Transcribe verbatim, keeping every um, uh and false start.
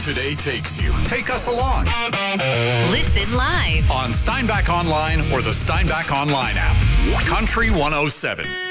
today takes you. Take us along. Listen live On Steinbach Online or the Steinbach Online app. Country one oh seven.